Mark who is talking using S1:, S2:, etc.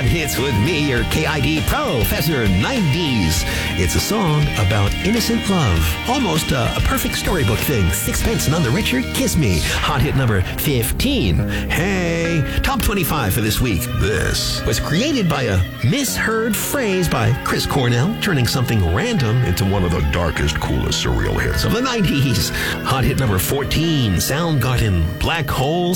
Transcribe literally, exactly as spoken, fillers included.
S1: Hot Hits with me, your K I D Professor nineties. It's a song about innocent love. Almost a, a perfect storybook thing. Sixpence None the Richer, Kiss Me. Hot hit number fifteen. Hey, top twenty-five for this week. This was created by a misheard phrase by Chris Cornell, turning something random into one of the darkest, coolest, surreal hits of the nineties. Hot hit number fourteen, Soundgarden, Black Hole